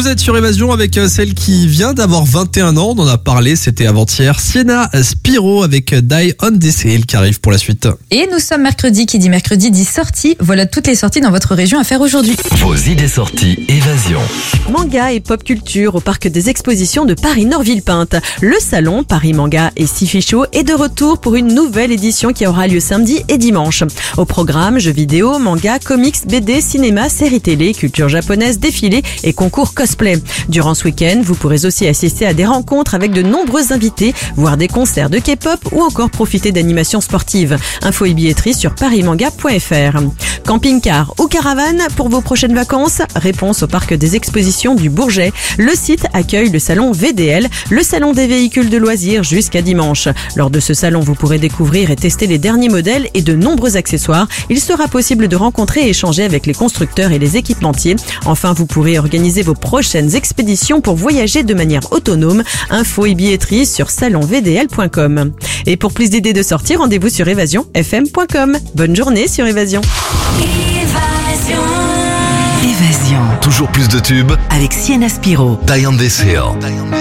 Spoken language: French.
Vous êtes sur Évasion avec celle qui vient d'avoir 21 ans. On en a parlé, c'était avant-hier. Sienna Spiro avec Die on This Hill qui arrive pour la suite. Et nous sommes mercredi, qui dit mercredi dit sortie. Voilà toutes les sorties dans votre région à faire aujourd'hui. Vos idées sorties Évasion. Manga et pop culture au parc des expositions de Paris-Nord-Villepinte. Le salon Paris Manga et Sci-Fi Show est de retour pour une nouvelle édition qui aura lieu samedi et dimanche. Au programme, jeux vidéo, manga, comics, BD, cinéma, séries télé, culture japonaise, défilés et concours cosplay. Durant ce week-end, vous pourrez aussi assister à des rencontres avec de nombreux invités, voir des concerts de K-pop ou encore profiter d'animations sportives. Infos et billetterie sur parismanga.fr. Camping-car ou caravane pour vos prochaines vacances? Réponse au parc des expositions du Bourget. Le site accueille le salon VDL, le salon des véhicules de loisirs jusqu'à dimanche. Lors de ce salon, vous pourrez découvrir et tester les derniers modèles et de nombreux accessoires. Il sera possible de rencontrer et échanger avec les constructeurs et les équipementiers. Enfin, vous pourrez organiser vos prochaines expéditions pour voyager de manière autonome. Infos et billetterie sur salonvdl.com. Et pour plus d'idées de sortie, rendez-vous sur évasionfm.com. Bonne journée sur Évasion. Évasion. Toujours plus de tubes Avec Sienna Spiro. Die on This Hill.